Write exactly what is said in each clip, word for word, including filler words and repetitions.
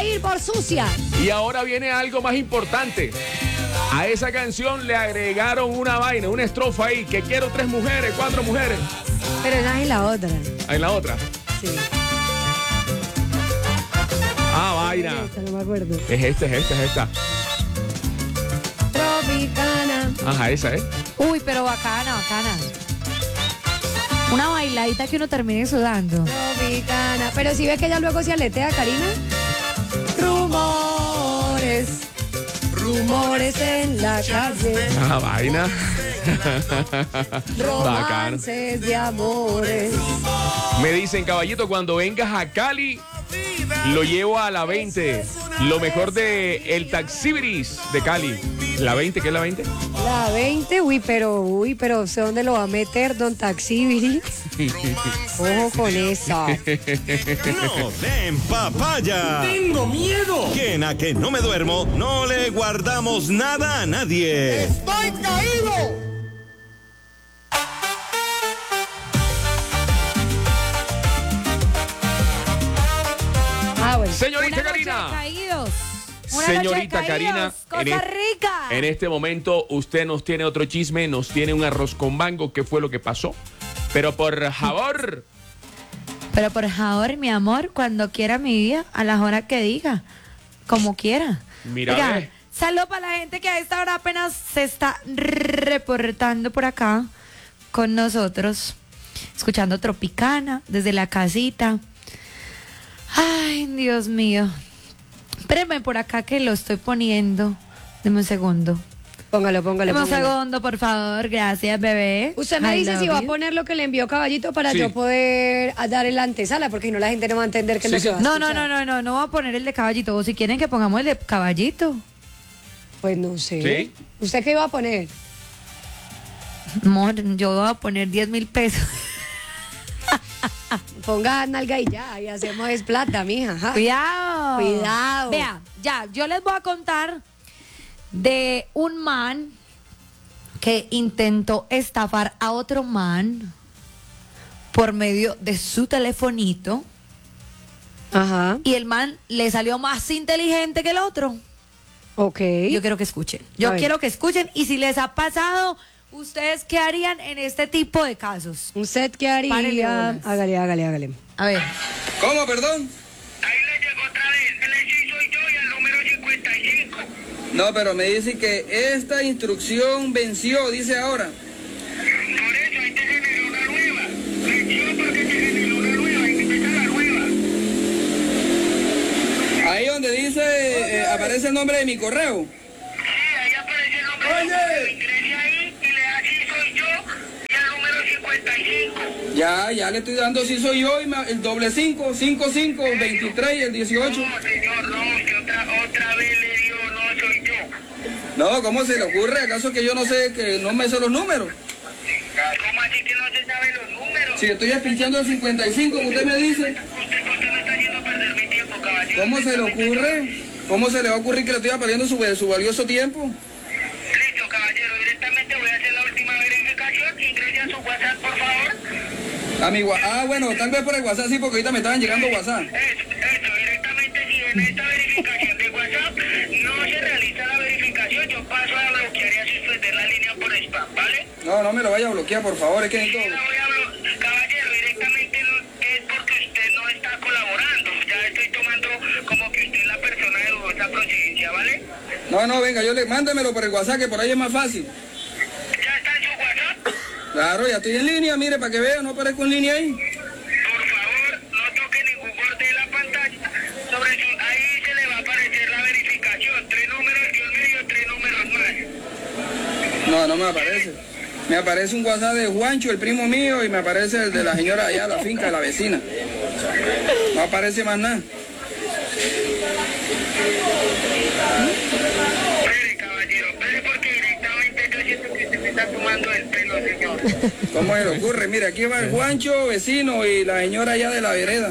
a ir por sucia. Y ahora viene algo más importante. A esa canción le agregaron una vaina, una estrofa ahí, que quiero tres mujeres, cuatro mujeres. Pero esa es la otra. En la otra. Sí. Ah, vaina. Esta, no me acuerdo. Es esta, es esta, es esta. Tropicana. Ajá, esa, ¿eh? Uy, pero bacana, bacana. Una bailadita que uno termine sudando. Tropicana. Pero si ves que ella luego se aletea, Karina. Rumores. Rumores en la calle. Ah, vaina. Bacano. Romances de amores. Me dicen, caballito, cuando vengas a Cali, lo llevo a la veinte. Lo mejor de el Taxibiris de Cali. ¿La veinte? ¿Qué es la veinte? La veinte, uy, pero, uy, pero sé dónde lo va a meter, don Taxibiri. Ojo con esa. No den papaya. ¡Tengo miedo! Que en A Que No Me Duermo no le guardamos nada a nadie. ¡Estoy caído! Ah, bueno. Señorita Una noche de Karina. caídos. Una Señorita noche de caídos. Karina, Cosa en, es- rica. en este momento usted nos tiene otro chisme, nos tiene un arroz con mango, ¿qué fue lo que pasó? Pero por favor, Pero por favor, mi amor, cuando quiera mi vida, a las horas que diga, como quiera. Mira, Oiga, ve. saludo para la gente que a esta hora apenas se está reportando por acá con nosotros, escuchando Tropicana desde la casita. Ay, Dios mío. Espérenme por acá que lo estoy poniendo. Deme un segundo. Póngalo, póngalo, Deme un póngalo. segundo, por favor. Gracias, bebé. Usted me I dice love si va a you. poner lo que le envió Caballito para Sí. yo poder a dar en la antesala, porque si no la gente no va a entender que Sí, no sí. se va a No, no, escuchar. no, no, no, no voy a poner el de caballito. O si quieren que pongamos el de caballito. Pues no sé. ¿Sí? ¿Usted qué iba a poner? Amor, yo voy a poner diez mil pesos. Ponga nalga y ya, y hacemos es plata, mija. ajá. Cuidado. Cuidado. Vea, ya, yo les voy a contar de un man que intentó estafar a otro man por medio de su telefonito Ajá, y el man le salió más inteligente que el otro. ok. Yo quiero que escuchen. A Yo ver. quiero que escuchen y si les ha pasado, ¿ustedes qué harían en este tipo de casos? ¿Un set que Párele haría? bolas. Hágale, hágale, hágale. A ver. ¿Cómo, perdón? Ahí le llegó otra vez. El sí soy yo y el número cincuenta y cinco. No, pero me dice que esta instrucción venció, dice ahora. Por eso ahí te generó una nueva. Venció porque te generó una nueva. Hay que empezar la nueva. Ahí donde dice, eh, aparece el nombre de mi correo. Sí, ahí aparece el nombre. Oye. Ingrese ahí y le da sí soy yo y el número cincuenta y cinco. Ya, ya le estoy dando si soy yo y ma- el doble cinco, cinco, cinco, veintitrés y el dieciocho. No, señor, no, que otra, otra vez le dio no soy yo. No, ¿cómo se le ocurre? ¿Acaso que yo no sé, que no me sé los números? ¿Cómo así que no se saben los números? Si estoy pinchando el cincuenta y cinco, usted me dice. Usted, usted me está haciendo perder mi tiempo, caballero. ¿Cómo se le ocurre? ¿Cómo se le va a ocurrir que le estoy perdiendo su, su valioso tiempo? Listo, caballero, directamente voy a hacer la última verificación. Ingrese a su WhatsApp, por favor. A mi wa- ah, bueno, tal vez por el WhatsApp sí, porque ahorita me estaban llegando WhatsApp. Eso, eso, directamente si en esta verificación de WhatsApp no se realiza la verificación, yo paso a bloquear y a suspender la línea por spam, ¿vale? No, no me lo vaya a bloquear, por favor, es que Sí, necesito... la voy a bloquear. Caballero, directamente es porque usted no está colaborando. Ya estoy tomando como que usted es la persona de dudosa procedencia, ¿vale? No, no, venga, yo le... Mándemelo por el WhatsApp, que por ahí es más fácil. ¿Ya está en su WhatsApp? Claro, ya estoy en línea, mire, para que vea, no aparezco en línea ahí. Por favor, no toque ningún borde de la pantalla. Sobre su, ahí se le va a aparecer la verificación. Tres números, guión medio, tres números más. No, no me aparece. Me aparece un WhatsApp de Juancho, el primo mío, y me aparece el de la señora allá, la finca de la vecina. No aparece más nada. Espere, caballero, espere porque directamente yo siento que se me está tomando el pelo, señor. ¿Cómo se le ocurre? Mire, aquí va el Juancho, vecino, y la señora allá de la vereda.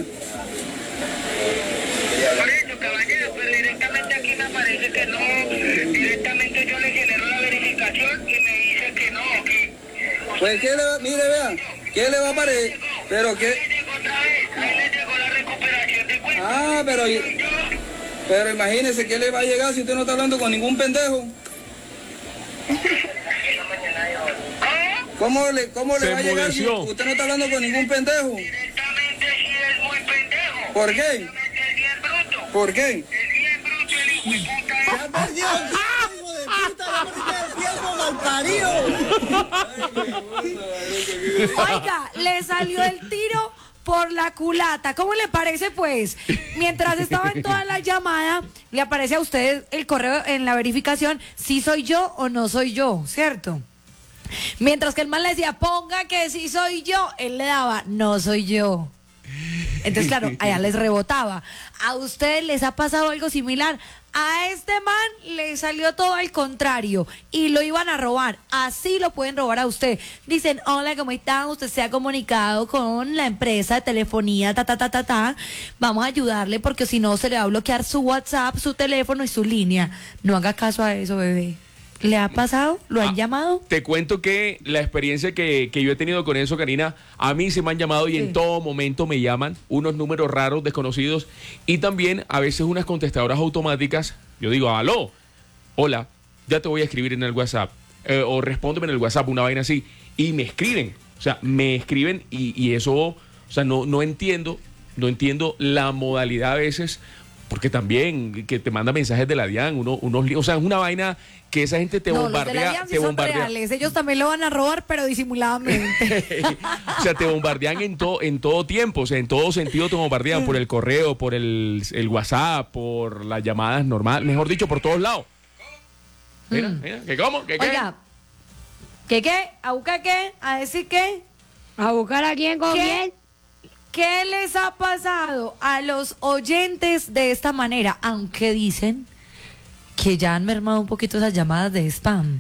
Por eso, caballero, pues directamente aquí me aparece que no. Directamente yo le genero la verificación y me dice que no, que... Pues, ¿qué le va? Mire, vea, ¿qué le va a aparecer? Pero, Ahí ¿qué? le llegó otra vez, ahí le llegó la recuperación de cuenta. Ah, pero... Soy yo. Pero imagínese qué le va a llegar si usted no está hablando con ningún pendejo. ¿Cómo le, cómo le Se va a llegar si enmudeció. usted no está hablando con ningún pendejo? Directamente sí es muy pendejo. ¿Por qué? Directamente es bien bruto. ¿Por qué? Es bien bruto el hijo de puta. ¡Ya perdió el tiempo, hijo de puta! ¡Ya perdiste el tiempo, malparido! Oiga, le salió el tiro por la culata. ¿Cómo le parece, pues? Mientras estaba en toda la llamada, le aparece a usted el correo en la verificación si soy yo o no soy yo, ¿cierto? Mientras que el man le decía, ponga que sí soy yo, él le daba, no soy yo. Entonces, claro, allá les rebotaba. ¿A ustedes les ha pasado algo similar? A este man le salió todo al contrario y lo iban a robar. Así lo pueden robar a usted. Dicen, hola, ¿cómo están? Usted se ha comunicado con la empresa de telefonía, ta, ta, ta, ta, ta. Vamos a ayudarle porque si no se le va a bloquear su WhatsApp, su teléfono y su línea. No haga caso a eso, bebé. ¿Le ha pasado? ¿Lo han Ah, llamado? Te cuento que la experiencia que, que yo he tenido con eso, Karina, a mí se me han llamado y Sí. en todo momento me llaman unos números raros, desconocidos, y también a veces unas contestadoras automáticas. Yo digo, aló, hola, ya te voy a escribir en el WhatsApp, eh, o respóndeme en el WhatsApp, una vaina así, y me escriben, o sea, me escriben y, y eso, o sea, no, no entiendo, no entiendo la modalidad a veces, porque también que te manda mensajes de la DIAN, uno, unos, li- o sea, es una vaina que esa gente te no, los de la bombardea, DIAN sí te son bombardea. reales. Ellos también lo van a robar, pero disimuladamente. O sea, te bombardean en todo, en todo tiempo, o sea, en todo sentido te bombardean por el correo, por el, el WhatsApp, por las llamadas normales, mejor dicho, por todos lados. Mira, mira, ¿qué cómo? ¿Qué qué? Oiga, ¿qué qué? ¿A buscar qué? ¿A decir qué? ¿A buscar a quién con ¿Qué? quién? ¿Qué les ha pasado a los oyentes de esta manera? Aunque dicen que ya han mermado un poquito esas llamadas de spam.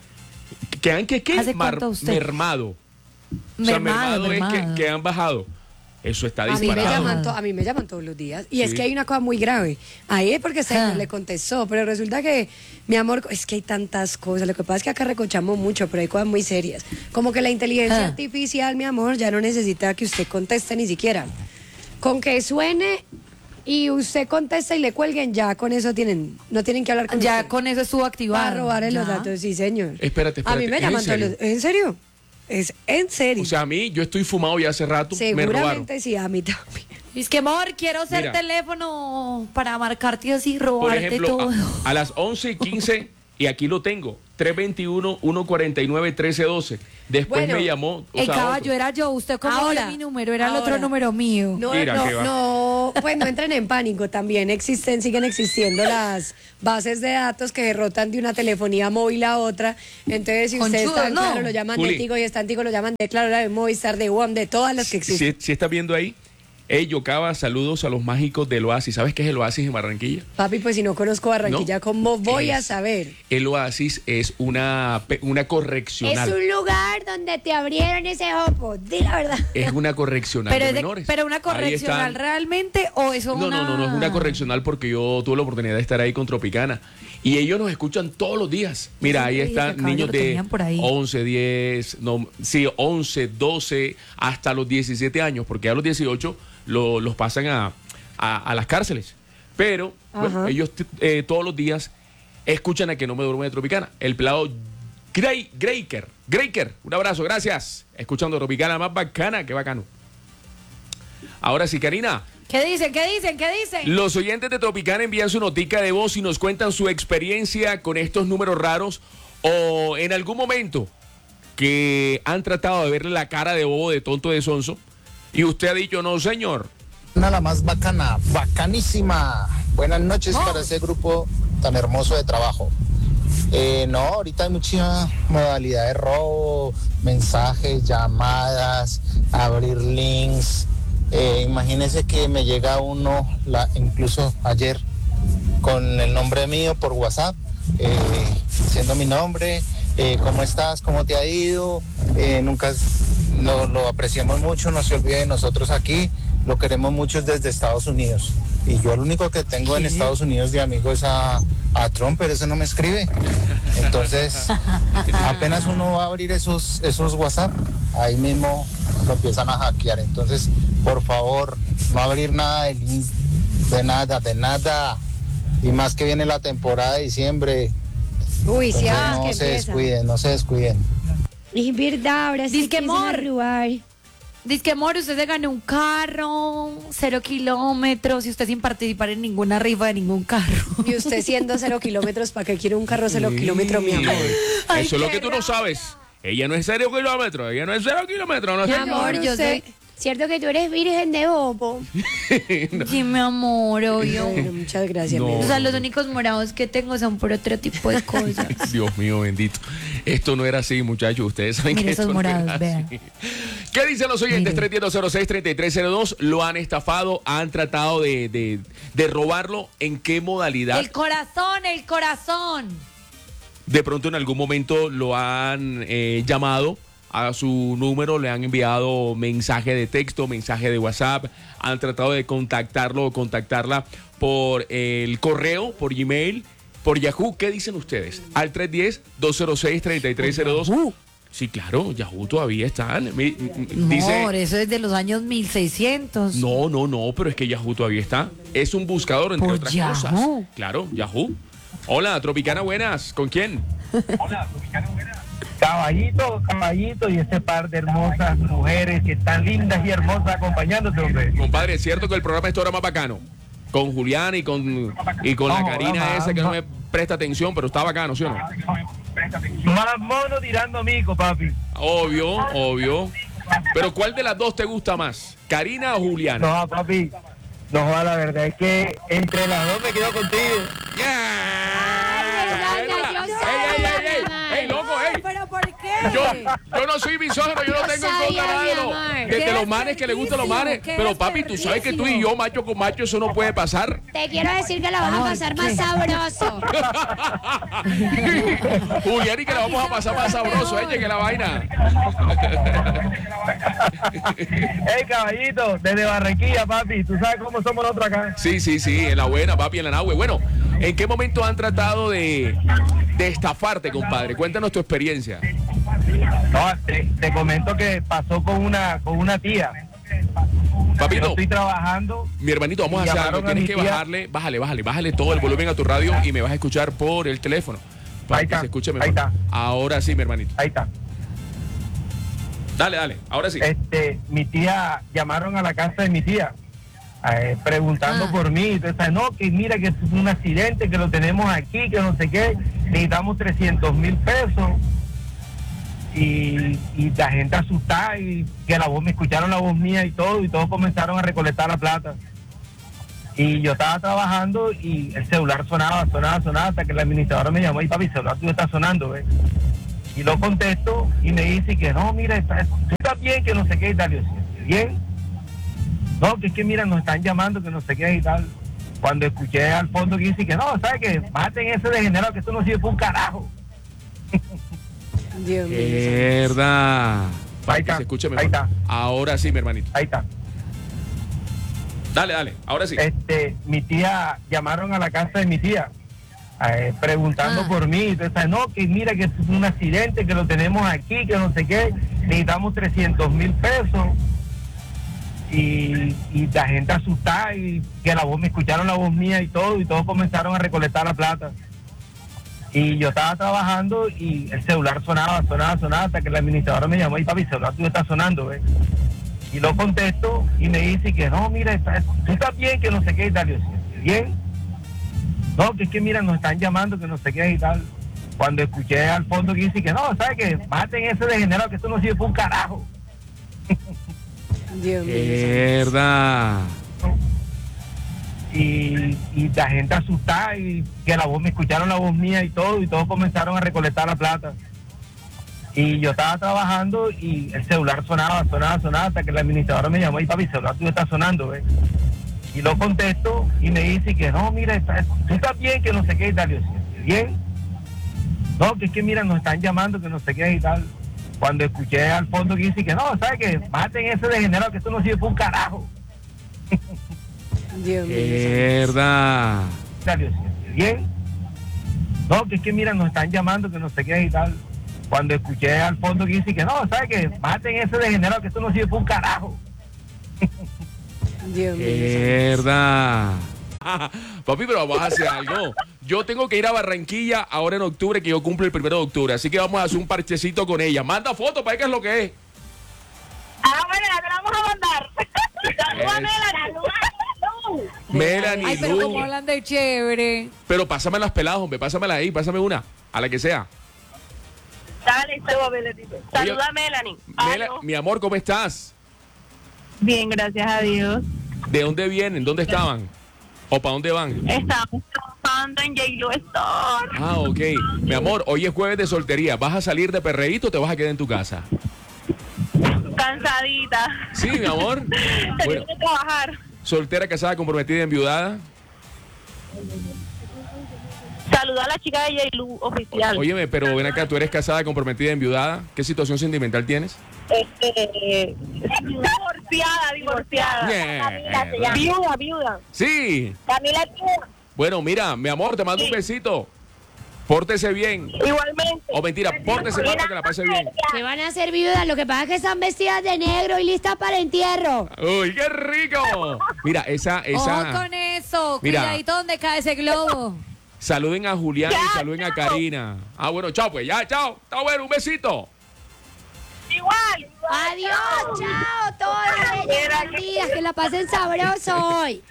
¿Qué han qué, qué? ¿Hace Mar- cuánto usted? mermado. O sea, Mermado, mermado, es mermado. que, que han bajado. Eso está A mí, me disparado. llaman to- a mí me llaman todos los días. Y es Sí. que hay una cosa muy grave. Ahí es porque se Ah. le contestó, pero resulta que, mi amor, es que hay tantas cosas. Lo que pasa es que acá recochamos mucho, pero hay cosas muy serias. Como que la inteligencia Ah. artificial, mi amor, ya no necesita que usted conteste ni siquiera. Con que suene y usted contesta y le cuelguen, ya con eso tienen, no tienen que hablar con Ya usted. con eso estuvo activado. Para robarle los Ya. datos, sí, señor. Espérate, A mí espérate, me ¿es llaman en todos serio? los... ¿En serio? Es en serio. O sea, a mí, yo estoy fumado ya hace rato, me robaron. Seguramente sí, a mí también. Es que, amor, quiero ser Mira. teléfono para marcarte así, Por robarte ejemplo, todo. a, a las once y quince, y aquí lo tengo, tres dos uno, uno cuatro nueve, uno tres uno dos. Después Bueno, me llamó. o El sea, caballo otro. era yo, usted como Ahora, mi número, era el ahora. otro número mío. No, Mira no, que va. no, pues no entren en pánico también. Existen, siguen existiendo las bases de datos que rotan de una telefonía móvil a otra. Entonces, si usted Conchudos, está en ¿no? Claro, lo llaman Juli. de Tigo y está en Tigo, lo llaman de Claro, de Movistar, de WOM, de todas las que existen. Si, si estás viendo ahí, hey, Yocaba, saludos a los mágicos del Oasis. ¿Sabes qué es el Oasis en Barranquilla? Papi, pues si no conozco Barranquilla, No. ¿cómo voy ¿Qué a es? saber? El Oasis es una, pe- una correccional. lugar donde te abrieron ese hopo, di la verdad. Es una correccional Pero, de es de- menores. pero una Ahí correccional están. realmente o eso No, una... no, no, no es una correccional porque yo tuve la oportunidad de estar ahí con Tropicana. Y ellos nos escuchan todos los días. Mira, Sí, ahí sí, están acá niños lo de tenían por ahí. once, diez, no, sí, once, doce, hasta los diecisiete años, porque a los dieciocho lo- los pasan a, a- a las cárceles. Pero bueno, Ajá. ellos t- eh, todos los días escuchan a Que No Me Duermo de Tropicana. El pelado Grey, Greyker, Greyker, un abrazo, gracias. Escuchando Tropicana, más bacana, qué bacano. Ahora sí, Karina. ¿Qué dicen? ¿Qué dicen? ¿Qué dicen? Los oyentes de Tropicana envían su notica de voz y nos cuentan su experiencia con estos números raros o en algún momento que han tratado de verle la cara de bobo, de tonto, de sonso y usted ha dicho, no señor. Una la más bacana, bacanísima. Buenas noches Oh. para ese grupo tan hermoso de trabajo. Eh, no, ahorita hay mucha modalidad de robo, mensajes, llamadas, abrir links. Eh, imagínese que me llega uno, la, incluso ayer, con el nombre mío por WhatsApp, eh, siendo mi nombre, eh, ¿cómo estás? ¿Cómo te ha ido? Eh, nunca lo, lo apreciamos mucho, no se olvide de nosotros aquí, lo queremos mucho desde Estados Unidos. Y yo lo único que tengo en Estados Unidos de amigo es a, a Trump, pero ese no me escribe. Entonces, apenas uno va a abrir esos, esos WhatsApp, ahí mismo lo empiezan a hackear. Entonces, por favor, no abrir nada de links, de nada, de nada. y más que viene la temporada de diciembre. Uy, sí, Entonces, ah, no que se empieza. descuiden, no se descuiden. Es verdad, ahora sí Disque empiezan a amor. robar. Dice que, amor, usted se ganó un carro, cero kilómetros, y usted sin participar en ninguna rifa de ningún carro. Y usted siendo cero kilómetros, ¿para qué quiere un carro cero kilómetros, mi amor? Ay, Eso es lo qué que tú no rabia. sabes. Ella no es cero kilómetros, ella no es cero kilómetros. No Mi sé. amor, yo sé. soy... Cierto que tú eres virgen de bobo. Sí, mi amor, obvio. Bueno, muchas gracias, No. mi O amor. sea, los únicos morados que tengo son por otro tipo de cosas. Dios mío, bendito. Esto no era así, muchachos. Ustedes saben Mire que esos esto no era morados, vean. así. ¿Qué dicen los oyentes? Mire. tres uno cero, cero seis, tres tres cero dos. ¿Lo han estafado? ¿Han tratado de, de, de robarlo? ¿En qué modalidad? El corazón, el corazón. De pronto en algún momento lo han eh, llamado a su número, le han enviado mensaje de texto, mensaje de WhatsApp, han tratado de contactarlo o contactarla por el correo, por Gmail, por Yahoo. ¿Qué dicen ustedes? Al tres uno cero, dos cero seis, tres tres cero dos. Sí, claro, Yahoo todavía están. Mi- mi- Amor, Dice, eso es de los años mil seiscientos. no, no, no, pero es que Yahoo todavía está. Es un buscador, entre ¿Por otras Yahoo? cosas. Claro, Yahoo. Hola, Tropicana, buenas. ¿Con quién? Caballito, caballito y ese par de hermosas mujeres que están lindas y hermosas acompañándote, hombre. Compadre, es cierto que el programa es ahora más bacano. Con Julián y con, y con la No, Karina mamá, esa que no ma- me presta atención, pero está bacano, ¿sí o no? Más mono tirando mico, papi. Obvio, obvio. Pero ¿cuál de las dos te gusta más? ¿Karina o Juliana? No, papi. No, la verdad es que entre las dos me quedo contigo. Ay, verdad, yo ¡Ey, sabía, ey, ey, ey! mi amor. ¡Ey, loco, ey! ¿Pero por qué? Yo, yo no soy misógino, yo no Yo tengo en contra sabía, nada de, mi los- amor. de- de Qué los manes que les gustan los manes. desperdicio, qué Pero papi, tú sabes que tú y desperdicio. yo, macho con macho, eso no puede pasar. Te quiero decir que la vas a pasar más sabroso. Julián, y que la vamos a pasar más sabroso, eh, que la vaina. Hey, caballito, desde Barranquilla, papi. Tú sabes cómo somos nosotros acá. Sí, sí, sí, en la buena, papi, en la nahue. Bueno, ¿en qué momento han tratado de, de estafarte, compadre? Cuéntanos tu experiencia. No, te, te comento que pasó con una, con una tía. Yo Papito, estoy trabajando. mi hermanito, vamos a hacer llamaron algo. a Tienes mi que tía. bajarle, bájale, bájale, bájale todo el volumen a tu radio y me vas a escuchar por el teléfono. Para Ahí que está, se escuche mejor. ahí está. Ahora sí, mi hermanito. Ahí está. Dale, dale, ahora sí. Este, mi tía, llamaron a la casa de mi tía, eh, preguntando Ah. por mí. Entonces, no, que mira que es un accidente, que lo tenemos aquí, que no sé qué, necesitamos trescientos mil pesos. Y, y la gente asustada y que la voz, me escucharon la voz mía y todo, y todos comenzaron a recolectar la plata. Y yo estaba trabajando y el celular sonaba, sonaba, sonaba, hasta que el administrador me llamó y papi, el celular tuyo está sonando, ¿ves? Y lo contesto y me dice que no, mira, está, tú estás bien, que no sé qué y tal. Yo, "Sí, bien. No, que es que mira, nos están llamando, que no sé qué y tal. Cuando escuché al fondo que dice que no, ¿sabes qué? Maten ese degenerado, que esto no sirve para un carajo. Dios mío. Verdad. Para Ahí que está, se escuche ahí mejor. está. Ahora sí, mi hermanito. Ahí está. Dale, dale, ahora sí. Este, mi tía, llamaron a la casa de mi tía, eh, preguntando Ah. por mí. Entonces, no, que mira que es un accidente, que lo tenemos aquí, que no sé qué, necesitamos trescientos mil pesos. Y, y la gente asustada y que la voz, me escucharon la voz mía y todo, y todos comenzaron a recolectar la plata. Y yo estaba trabajando y el celular sonaba, sonaba, sonaba, hasta que el administrador me llamó y papi, el celular tuyo está sonando, ¿ves? Y lo contesto y me dice que no, mira, está, tú estás bien, que no sé qué y tal. Yo, "Sí, bien. No, que es que mira, nos están llamando, que no sé qué y tal. Cuando escuché al fondo que dice que no, ¿sabes qué? Maten ese degenerado, que esto no sirve para un carajo. Dios mío. Verdad. Y, y la gente asustada y que la voz, me escucharon la voz mía y todo, y todos comenzaron a recolectar la plata. Y yo estaba trabajando y el celular sonaba, sonaba, sonaba, hasta que el administrador me llamó y papi, el celular tuyo está sonando, ¿ves? Y lo contesto y me dice que no, mira, está, tú estás bien, que no sé qué y tal. Yo, "Sí, bien. No, que es que mira, nos están llamando, que no sé qué y tal. Cuando escuché al fondo que dice que no, ¿sabes qué? Maten ese degenerado, que esto no sirve para un carajo. Dios mío. Verdad. Tal. Yo, "Sí, bien. No, que es que mira, nos están llamando, que no sé qué y tal. Cuando escuché al fondo que dice que no, ¿sabes qué? Maten ese degenerado, que esto no sirve para un carajo. Dios mío. Verdad. Papi, pero vamos a hacer algo. Yo tengo que ir a Barranquilla ahora en octubre, que yo cumplo el primero de octubre. Así que vamos a hacer un parchecito con ella. Manda foto para ver qué es lo que es. Ah, bueno, ya te la vamos a mandar. Saluda a Melanie. Melanie, Ay, pero Lu. como hablan de chévere. Pero pásame las peladas, hombre. Pásamela ahí, pásame una. A la que sea. Dale, saluda a Melanie. Saluda a Melanie. Mela- Aló. mi amor, ¿cómo estás? Bien, gracias a Dios. ¿De dónde vienen? ¿Dónde estaban? ¿O para dónde van? Estamos trabajando en J-Lo Store. Ah, ok. Mi amor, hoy es jueves de soltería. ¿Vas a salir de perreíto o te vas a quedar en tu casa? Cansadita. Sí, mi amor. Tengo Bueno, que trabajar. soltera, casada, comprometida, enviudada. Saluda a la chica de J-Lo oficial. Óyeme, pero ven acá, tú eres casada, comprometida, enviudada. ¿Qué situación sentimental tienes? Este, divorciada, divorciada. Yeah. Camila se llama. Viuda, viuda. Sí. Camila es viuda. Bueno, mira, mi amor, te mando un besito. Pórtese bien. Igualmente. O mentira, pórtese mal para que la pase bien. Que van a ser viudas, lo que pasa es que están vestidas de negro y listas para entierro. ¡Uy, qué rico! Mira, esa, Ojo esa. con eso. Mira. Cuidadito donde cae ese globo. Saluden a Julián y saluden a Karina. Ah, bueno, chao, pues ya, chao. Está bueno, un besito. Igual. Adiós, chao, todas bellas bandidas, que la pasen sabroso hoy.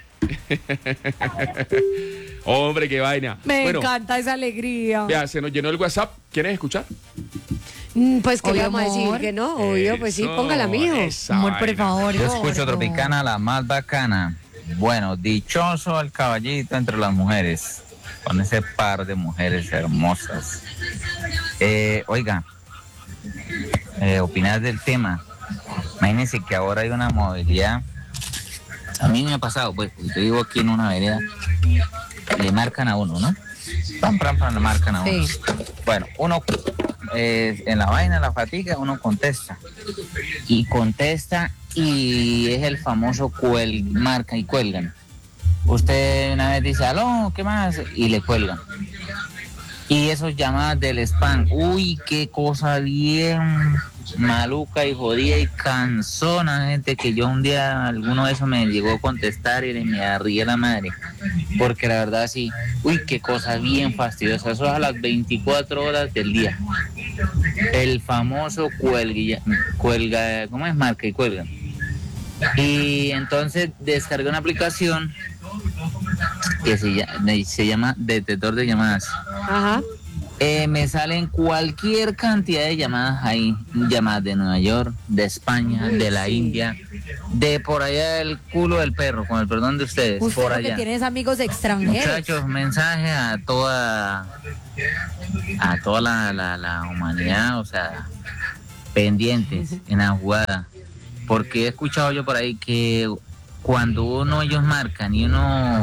Hombre, qué vaina. Me bueno, encanta esa alegría. vea, se nos llenó el WhatsApp. ¿Quieres escuchar? Mm, Pues que le Obvio, vamos a decir amor. que no, obvio, pues sí, Eso, póngala, mijo. esa Amor, por vaina. favor. Yo escucho gordo. Tropicana, la más bacana. Bueno, dichoso el caballito entre las mujeres, con ese par de mujeres hermosas. Eh, oiga, eh, opinar del tema. Imagínense que ahora hay una movilidad. A mí me ha pasado, pues, yo vivo aquí en una vereda, le marcan a uno, ¿no? Pam, pam, pam, le marcan a uno. Sí. Bueno, uno eh, en la vaina, la fatiga, uno contesta. Y contesta y es el famoso cuel, marca y cuelgan. Usted una vez dice, aló, ¿qué más? Y le cuelgan. Y esos llamadas del spam, uy, qué cosa bien maluca y jodida y cansona, gente, que yo un día alguno de esos me llegó a contestar y me arrié la madre. Porque la verdad sí, uy, qué cosa bien fastidiosa. Eso es a las veinticuatro horas del día. El famoso cuelga, cuelga, ¿cómo es? Marca y cuelga. Y entonces descargué una aplicación que se llama, se llama detector de llamadas. Ajá. Eh, me salen cualquier cantidad de llamadas ahí, llamadas de Nueva York, de España, Uy, de la sí. India, de por allá del culo del perro, con el perdón de ustedes, Usted por lo que allá. tienes amigos extranjeros. Muchachos, mensaje a toda a toda la, la, la humanidad, o sea, pendientes en la jugada, porque he escuchado yo por ahí que cuando uno ellos marcan y uno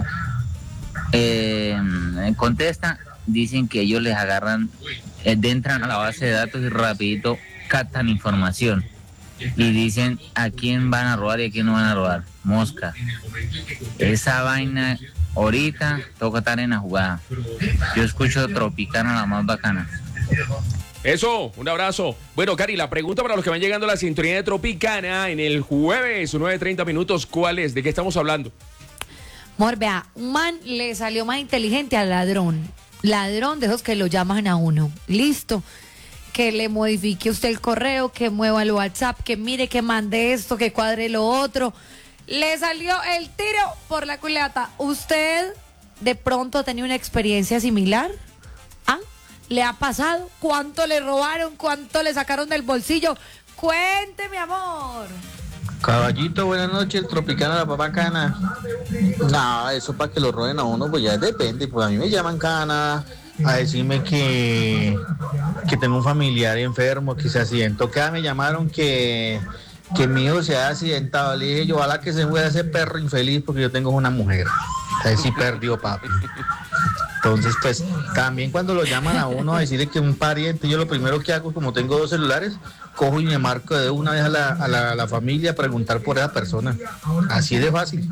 eh, contesta, dicen que ellos les agarran, eh, entran a la base de datos y rapidito captan información y dicen a quién van a robar y a quién no van a robar. Mosca. Esa vaina ahorita toca estar en la jugada. Yo escucho Tropicana, la más bacana. Eso, un abrazo. Bueno, Cari, la pregunta para los que van llegando a la sintonía de Tropicana en el jueves, nueve treinta minutos, ¿cuál es? ¿De qué estamos hablando? Amor, vea, un man le salió más inteligente al ladrón. Ladrón de esos que lo llaman a uno. Listo. Que le modifique usted el correo, que mueva el WhatsApp, que mire, que mande esto, que cuadre lo otro. Le salió el tiro por la culata. ¿Usted de pronto ha tenido una experiencia similar? ¿Ah? ¿Le ha pasado? ¿Cuánto le robaron? ¿Cuánto le sacaron del bolsillo? Cuente, mi amor. Caballito, buenas noches, el Tropicana, la papá cana. No, eso para que lo roben a uno, pues ya depende. Pues a mí me llaman cana a decirme que, que tengo un familiar enfermo, que se accidentó. Que me llamaron que, que mi hijo se ha accidentado. Le dije yo, ojalá que se muera ese perro infeliz porque yo tengo una mujer. Ahí sí perdió, papi. Entonces, pues, también cuando lo llaman a uno a decirle que un pariente, yo lo primero que hago, como tengo dos celulares, cojo y me marco de una vez a la, a la, a la familia a preguntar por esa persona. Así de fácil.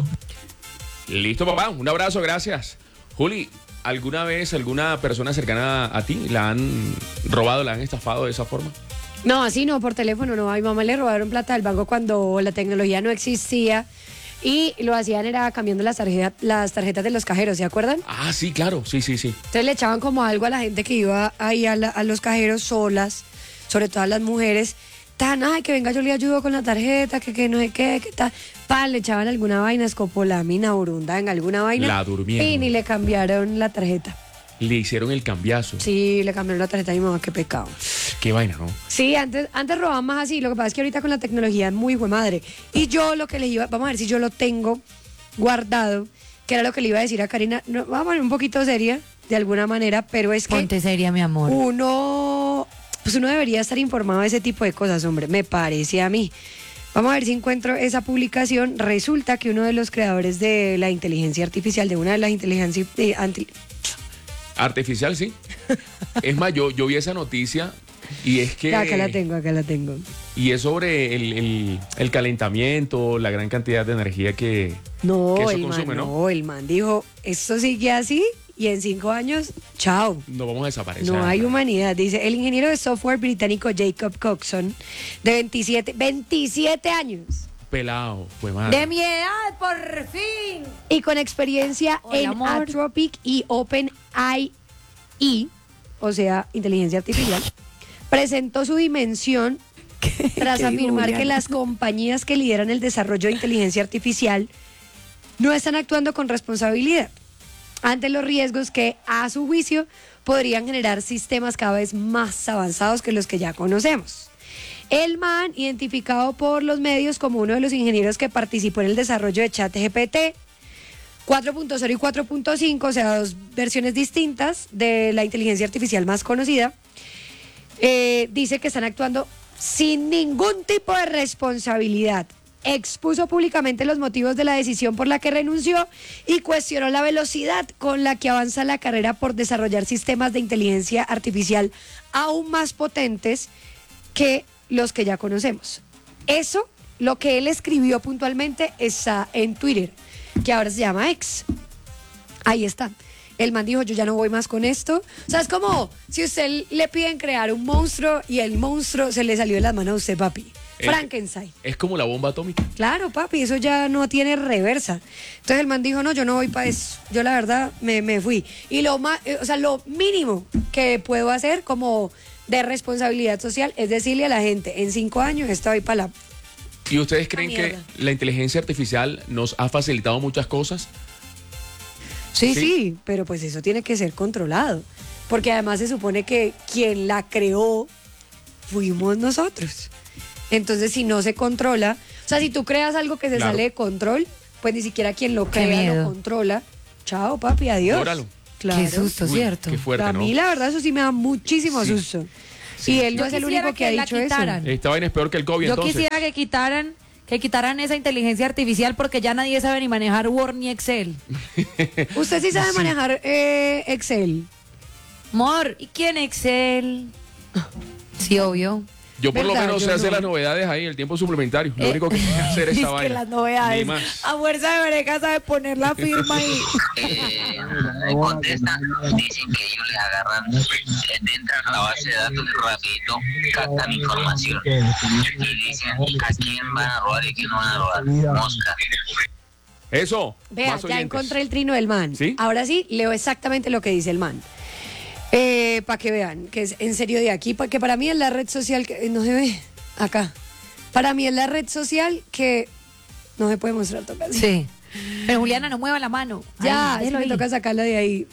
Listo, papá. Un abrazo, gracias. Juli, ¿alguna vez alguna persona cercana a ti la han robado, la han estafado de esa forma? No, así no, por teléfono no. A mi mamá le robaron plata del banco cuando la tecnología no existía. Y lo hacían era cambiando las tarjetas, las tarjetas de los cajeros, ¿se acuerdan? Ah, sí, claro, sí, sí, sí. Entonces le echaban como algo a la gente que iba ahí a, la- a los cajeros solas, sobre todo a las mujeres. Tan, ay, que venga, yo le ayudo con la tarjeta, que, que no sé qué, que tal. Pan, le echaban alguna vaina, escopolamina, burunda, en alguna vaina. La durmieron. Y ni le cambiaron la tarjeta. Le hicieron el cambiazo. Sí, le cambiaron la tarjeta a mi mamá, qué pecado. Qué vaina, ¿no? Sí, antes, antes robaban más así. Lo que pasa es que ahorita con la tecnología es muy hijo de madre. Y yo lo que le iba, vamos a ver si yo lo tengo guardado, que era lo que le iba a decir a Karina. No, vamos a poner un poquito seria, de alguna manera, pero es que Ponte seria, mi amor. uno, pues uno debería estar informado de ese tipo de cosas, hombre, me parece a mí. Vamos a ver si encuentro esa publicación. Resulta que uno de los creadores de la inteligencia artificial, de una de las inteligencias eh, anti- Artificial, sí. Es más, yo, yo vi esa noticia y es que... Ya, acá la tengo, acá la tengo. Y es sobre el, el- el calentamiento, la gran cantidad de energía que, No, que eso el man, consume, ¿no? no, el man dijo, esto sigue así y en cinco años, chao. No vamos a desaparecer. No hay humanidad, dice el ingeniero de software británico Jacob Coxon, de veintisiete, veintisiete años. Pelado, pues madre. De mi edad, por fin. Y con experiencia Hola, en amor. Anthropic y OpenAI, o sea, inteligencia artificial, presentó su dimensión tras ¿Qué dijo afirmar Juliana? que las compañías que lideran el desarrollo de inteligencia artificial no están actuando con responsabilidad ante los riesgos que, a su juicio, podrían generar sistemas cada vez más avanzados que los que ya conocemos. El man, identificado por los medios como uno de los ingenieros que participó en el desarrollo de ChatGPT cuatro punto cero y cuatro punto cinco, o sea, dos versiones distintas de la inteligencia artificial más conocida, eh, dice que están actuando sin ningún tipo de responsabilidad. Expuso públicamente los motivos de la decisión por la que renunció y cuestionó la velocidad con la que avanza la carrera por desarrollar sistemas de inteligencia artificial aún más potentes que los que ya conocemos. Eso, lo que él escribió puntualmente, está en Twitter, que ahora se llama X. Ahí está. El man dijo, yo ya no voy más con esto. O sea, es como si usted le piden crear un monstruo y el monstruo se le salió de las manos a usted, papi. Es- Frankenstein. Es como la bomba atómica. Claro, papi, eso ya no tiene reversa. Entonces el man dijo, no, yo no voy para eso. Yo la verdad me, me fui. Y lo más, eh, o sea, lo mínimo que puedo hacer como de responsabilidad social es decirle a la gente, en cinco años estoy para la... ¿Y ustedes creen Ah, que mierda. la inteligencia artificial nos ha facilitado muchas cosas? Sí, Sí. sí, pero pues eso tiene que ser controlado. Porque además se supone que quien la creó fuimos nosotros. Entonces, si no se controla, o sea, si tú creas algo que se Claro. sale de control, pues ni siquiera quien lo Qué crea lo miedo. controla. Chao, papi, adiós. Óralo. Claro. Qué susto, Uy, ¿cierto? Qué fuerte, A ¿no? mí la verdad eso sí me da muchísimo Sí. susto. Y él no Yo es el quisiera único que, que ha la dicho eso. quitaran. Esta vaina es peor que el COVID, Yo entonces. quisiera que quitaran, que quitaran esa inteligencia artificial porque ya nadie sabe ni manejar Word ni Excel. Usted sí sabe manejar eh, Excel. Mor, ¿y quién Excel? Sí, obvio. Yo por lo ¿Verdad? menos Yo sé hacer no. las novedades ahí, el tiempo suplementario. Lo Eh, único que sé hacer es Dice esa que vaina. las novedades. Ni más. A fuerza de breca sabe poner la firma y... Eh, le contestan, dicen que ellos les agarran, eh, entran a la base de datos rapidito, captan información y dicen a quién van a robar y a quién no van a robar. Mosca. Eso. Vea, más ya oyentes. encontré el trino del man. ¿Sí? Ahora sí, leo exactamente lo que dice el man. Eh, para que vean, que es en serio de aquí, porque para mí es la red social que no se ve acá. Para mí es la red social que no se puede mostrar tocar. Sí. Pero Juliana, no mueva la mano. Ya, Ay, es que déjelo me ahí. toca sacarla de ahí.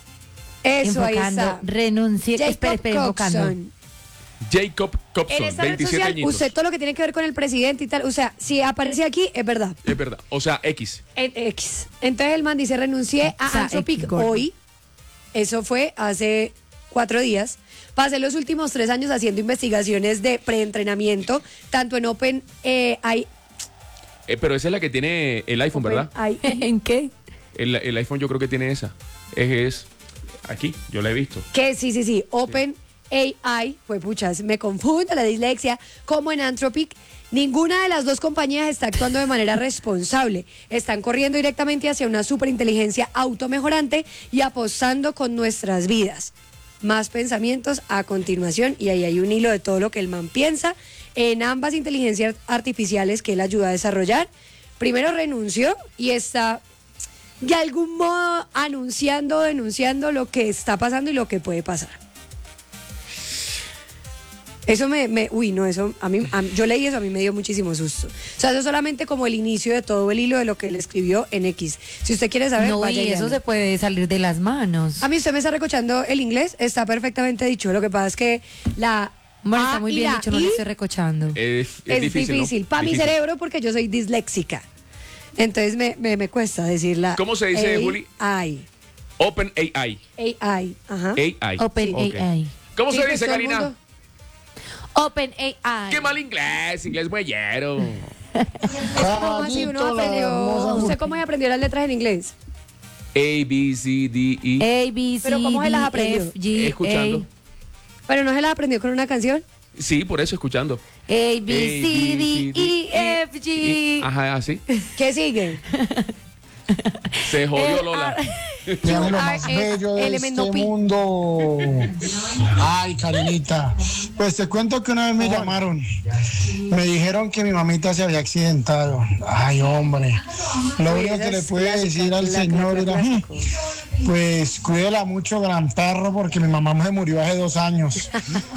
Eso, ahí Enfocando, está. renuncié. Jacob Espera, espera, enfocando. Coxon. Jacob En Copson, esta red veintisiete social, añitos. usted todo lo que tiene que ver con el presidente y tal, o sea, si aparece aquí, es verdad. Es verdad. O sea, X. En X. Entonces el man dice, renuncié O a sea, Anthropic X, gordo. hoy. Eso fue hace cuatro días. Pasé los últimos tres años haciendo investigaciones de preentrenamiento, tanto en Open eh, hay, Eh, pero esa es la que tiene el iPhone, ¿verdad? hay- ¿En qué? El, el iPhone yo creo que tiene esa. Es, es aquí, yo la he visto. que sí, sí, sí, Open A I, pues puchas, me confundo la dislexia, como en Anthropic, ninguna de las dos compañías está actuando de manera responsable. Están corriendo directamente hacia una superinteligencia automejorante y apostando con nuestras vidas. Más pensamientos a continuación, y ahí hay un hilo de todo lo que el man piensa en ambas inteligencias artificiales que él ayuda a desarrollar. primero renunció y está de algún modo anunciando, denunciando lo que está pasando y lo que puede pasar. Eso me, me uy, no, eso, a mí, a, yo leí eso, a mí me dio muchísimo susto. O sea, eso es solamente como el inicio de todo el hilo de lo que él escribió en X. Si usted quiere saber, No, vaya y y eso léalo. se puede salir de las manos. A mí usted me está recochando el inglés, está perfectamente dicho. Lo que pasa es que la Bueno, A está muy y bien la dicho, no I le estoy recochando. Es, es es difícil, difícil. ¿no? Para mi Difícil. cerebro, porque yo soy disléxica. Entonces me, me, me cuesta decirla. ¿Cómo se dice, A- Juli? I. Open A I. A I. Ajá. A I. Open Ok. A I. ¿Cómo Sí, se pues dice, todo el Karina? mundo- Open A I. Qué mal inglés, inglés muellero. ¿Cómo así uno aprendió? ¿Usted cómo aprendió las letras en inglés? A, B, C, D, E. A, B, C, Pero ¿cómo se las D, aprendió? F, G, Escuchando. Pero no se las aprendió con una canción. Sí, por eso escuchando. A, B, C, D, E, F, G. Ajá, así. ¿Qué sigue? Se jodió El Lola. ar- Dígame lo Ah, más eh, bello de elemento este pi. mundo. Ay, Karinita. Pues te cuento que una vez me llamaron. Me dijeron que mi mamita se había accidentado. Ay, hombre. Lo Uy, único esa que le es pude clásica, decir al clásica, señor era, clásico. "Mm, pues cuídela mucho, gran perro, porque mi mamá se murió hace dos años."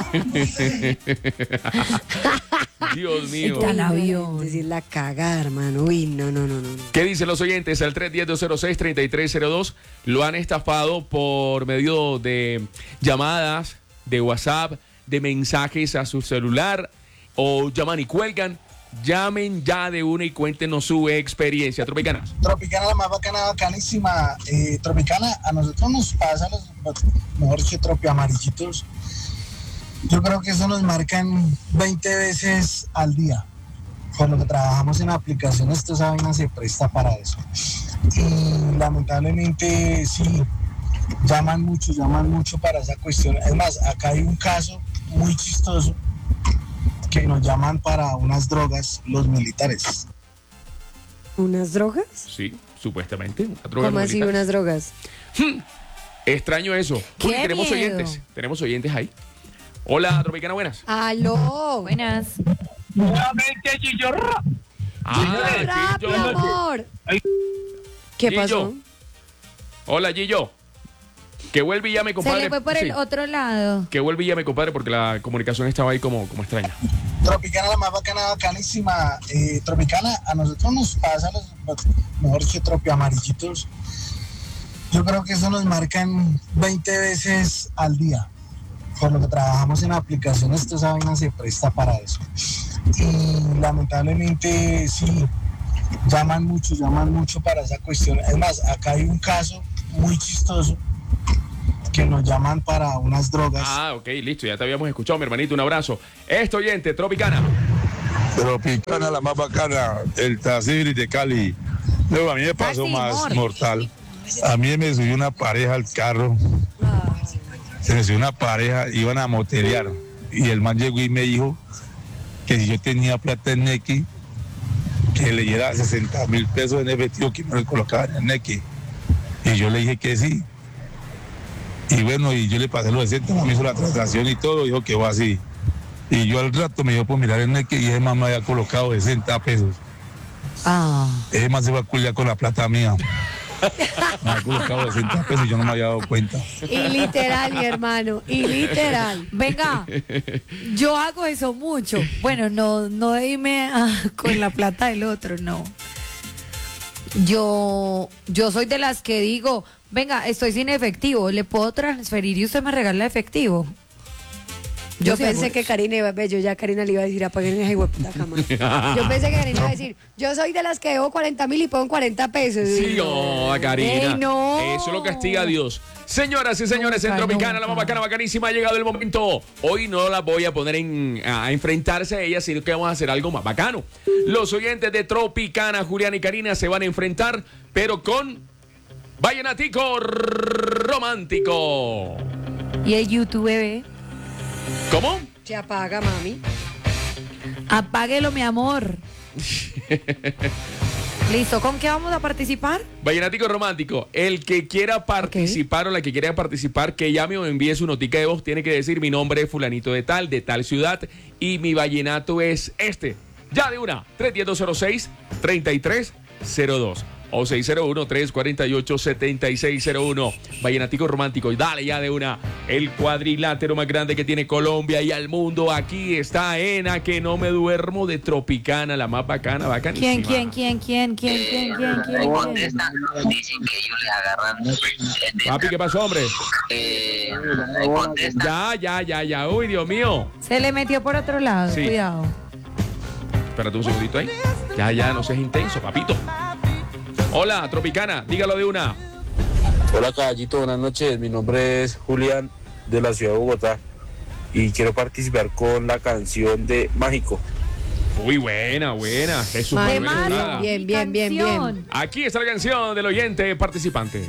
Dios mío. Está al avión. Decir la cagada, hermano. Uy, no, no, no, no. no. ¿Qué dicen los oyentes? Al tres uno cero, dos cero seis, tres tres cero dos lo han estafado por medio de llamadas, de WhatsApp, de mensajes a su celular o llaman y cuelgan. Llamen ya de una y cuéntenos su experiencia. Tropicana. Tropicana, la más bacana, bacanísima. Eh, Tropicana, a nosotros nos pasa, los, mejor que tropi amarillitos. Yo creo que eso nos marcan veinte veces al día. Por lo que trabajamos en aplicaciones, esta vaina se presta para eso. Y lamentablemente, sí, llaman mucho, llaman mucho para esa cuestión. Es más, acá hay un caso muy chistoso que nos llaman para unas drogas los militares. ¿Unas drogas? Sí, supuestamente. Una droga ¿Cómo así militar. unas drogas? Extraño eso. ¡Qué Uy, tenemos miedo! oyentes. Tenemos oyentes ahí. Hola, Tropicana, buenas. ¡Aló! Buenas. Nuevamente, Chillorro. Ah, ¡Rápido, Gillo. amor! ¿Qué Gillo. pasó? Hola, Gillo. Que vuelve y llame, Se compadre. le fue por Sí. el otro lado. Que vuelve y llame, compadre, porque la comunicación estaba ahí como, como extraña. Tropicana, la más bacana, bacanísima. Eh, Tropicana, a nosotros nos pasa, los, mejor que tropi amarillitos. Yo creo que eso nos marcan veinte veces al día. Por lo que trabajamos en aplicaciones, esta vaina se presta para eso. Y lamentablemente, sí, llaman mucho, llaman mucho para esa cuestión. Es más, acá hay un caso muy chistoso que nos llaman para unas drogas. Ah, ok, listo, ya te habíamos escuchado, mi hermanito, un abrazo. Este oyente, Tropicana. Tropicana, la más bacana, el Tazibri de Cali. Luego a mí me pasó Casi más mor. mortal. A mí me subió una pareja al carro. Se me subió una pareja, iban a moterear. Y el man llegó y me dijo que si yo tenía plata en Nequi, que le diera sesenta mil pesos en efectivo que me lo colocaba en el Nequi. Y yo le dije que sí. Y bueno, y yo le pasé los sesenta, me hizo la transacción y todo, dijo que va así. Y yo al rato me dio por mirar el Nequi y ese man me había colocado sesenta pesos. Ah. Ese man se va a culiar con la plata mía. Me había colocado sesenta pesos y yo no me había dado cuenta. Y literal, mi hermano, y literal. Venga, yo hago eso mucho. Bueno, no, no de irme a- con la plata del otro, no. Yo, yo soy de las que digo, venga, estoy sin efectivo, ¿le puedo transferir y usted me regala efectivo? Yo sí pensé hago que eso. Karina iba a ver, yo ya Karina le iba a decir, apaguen esa hueputa cama. Yo pensé que Karina iba a decir, yo soy de las que debo cuarenta mil y pongo cuarenta pesos. Sí, Y no, Karina. Ey, no. Eso lo castiga a Dios. Señoras y señores, en Nunca, Tropicana, la más nunca. bacana, bacanísima, ha llegado el momento. Hoy no la voy a poner en, a enfrentarse a ella, sino que vamos a hacer algo más bacano. Los oyentes de Tropicana, Julián y Karina, se van a enfrentar, pero con Vallenatico Romántico. Y el YouTube, bebé, ¿Cómo? Se apaga, mami. apáguelo, mi amor. ¿Listo? ¿Con qué vamos a participar? Vallenático Romántico, el que quiera participar o la que quiera participar, que llame o envíe su notica de voz, tiene que decir mi nombre es fulanito de tal, de tal ciudad, y mi vallenato es este. Ya de una, tres uno cero, dos cero seis, tres tres cero dos o seis cero uno, tres cuatro ocho, siete seis cero uno. Vallenatico romántico. Y dale ya de una. El cuadrilátero más grande que tiene Colombia y al mundo. Aquí está Ena, que no me duermo, de Tropicana, la más bacana, bacanísima. ¿Quién, quién, quién, quién, quién, quién, quién, quién? Me contestan, dicen que ellos les agarran. Papi, ¿qué pasó, hombre? Eh, me contestan. Ya, ya, ya, ya. Uy, Dios mío. Se le metió por otro lado, Sí. cuidado. Espérate un segundito ahí. Ya, ya, no seas intenso, papito. Hola, Tropicana, dígalo de una. Hola caballito, buenas noches. Mi nombre es Julián de la ciudad de Bogotá y quiero participar con la canción de Mágico. Muy buena, buena. Jesús Madre Manuel mía, Estrada. bien, bien, bien, bien. Aquí está la canción del oyente participante.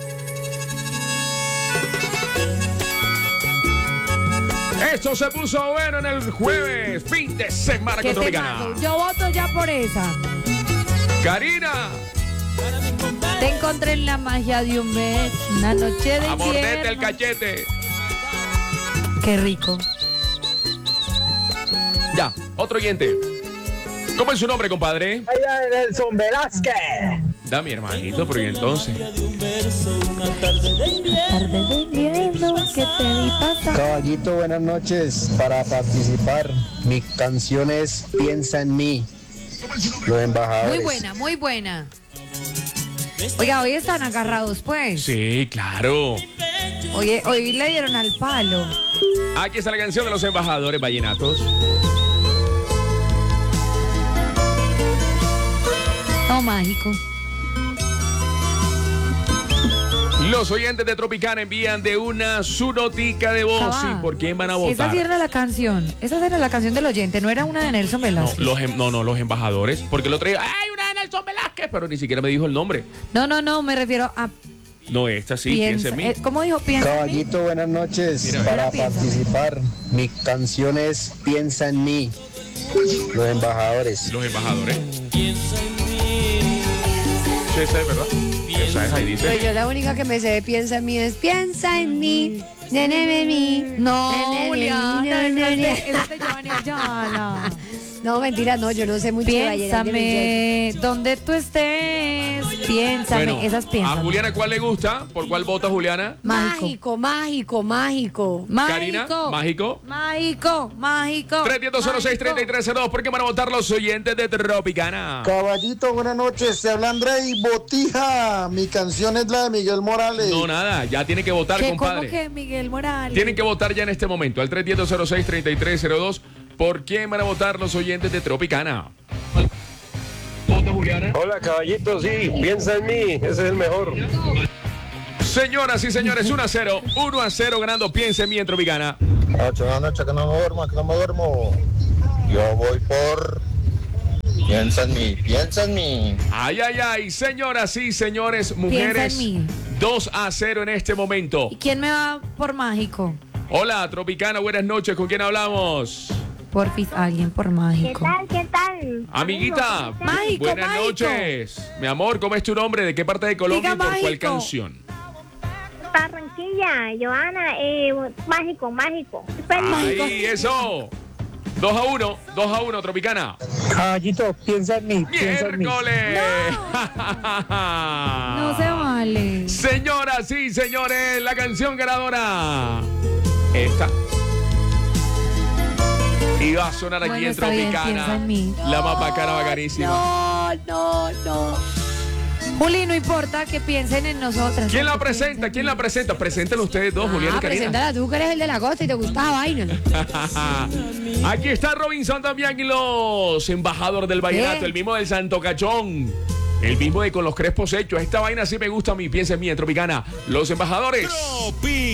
Esto se puso bueno en el jueves, fin de semana ¿Qué con te Tropicana. mando? Yo voto ya por esa. Karina, Te encontré en la magia de un mes, una noche de a morderte el invierno. cachete. Qué rico. Ya, otro oyente. ¿Cómo es su nombre, compadre? Nelson Velázquez. Da mi hermanito, pero ¿y entonces? Tarde de invierno que te vi pasar. Caballito, buenas noches. Para participar, mi canción es Piensa en mí. Los embajadores. Muy buena, muy buena. Oiga, hoy están agarrados, pues. Sí, claro. Oye, hoy le dieron al palo. Aquí está la canción de los embajadores vallenatos. No, mágico. Los oyentes de Tropicana envían de una su notica de voz. Cabá. ¿Y por quién van a Esa votar? sí era la canción. Esa era la canción del oyente, no era una de Nelson No, Velázquez. los, em- no, no, los embajadores. Porque el otro día, ¡ay, una de Nelson Velázquez! Pero ni siquiera me dijo el nombre. No, no, no, me refiero a No, esta sí, piensa piensa. en mí. eh, ¿Cómo dijo? Piensa en mí. Caballito, buenas noches. Mira, Para mira. participar, mi canción es Piensa en mí. Los embajadores. Los embajadores. Sí, esa es, ¿verdad? Esa es, ahí dice. Pues yo la única que me sé de piensa en mí es piensa en mí, nene en mí. No, nene, Julián, nene, no, nene. es de- es de Giovanni Ayala. No, mentira, no, yo no sé mucho de vallenato. Piénsame, donde tú estés, piénsame, Bueno, esas a piensan. Juliana, ¿cuál le gusta? ¿Por cuál vota Juliana? Mágico, mágico, mágico. Karina, mágico. Mágico, mágico. tres uno cero, seis tres tres cero dos. ¿Por qué van a votar los oyentes de Tropicana? Caballito, buenas noches. Se habla André Botija. Mi canción es la de Miguel Morales. No, nada, ya tiene que votar, ¿Qué, ¿Cómo compadre. que Miguel Morales? Tienen que votar ya en este momento, al tres uno cero, seis tres tres cero dos. ¿Por quién van a votar los oyentes de Tropicana? Hola caballito, sí, piensa en mí, ese es el mejor. Señoras y señores, uno a cero, uno a cero ganando Piensa en mí en Tropicana. Ocho de la noche que no me duermo, que no me duermo. Yo voy por Piensa en mí, piensa en mí. Ay, ay, ay, señoras y señores, mujeres, Piensa en mí. dos a cero en este momento. ¿Y quién me va por mágico? Hola, Tropicana, buenas noches, ¿con quién hablamos? Porfis, alguien por mágico. ¿Qué tal? Amiguita, Mágico, buenas mágico. noches. Mi amor, ¿cómo es tu nombre? ¿De qué parte de Colombia Diga y por cuál mágico. canción? Barranquilla, Joana, eh, mágico, mágico. Ahí, eso. Dos a uno, dos a uno, Tropicana. Caballito, piensa en mí, piensa en mí. ¡Miércoles! No se vale. Señoras y señores, la canción ganadora. Esta. Y va a sonar aquí Bueno, en está bien, piensa Tropicana. en mí. La más bacana, bacanísima. No, no, no. Juli, no importa que piensen en nosotras. ¿Quién la Que presenta? ¿Quién la presenta? Preséntenlo ustedes dos, Julián Ah, y Karina. preséntala tú, que eres el de la costa y te gusta esa vaina. Aquí está Robinson también y los embajadores del vallenato, ¿Qué? el mismo del Santo Cachón, el mismo de con los crespos hechos. Esta vaina sí me gusta a mí, piensa en mí, en Tropicana. Los embajadores. Tropi.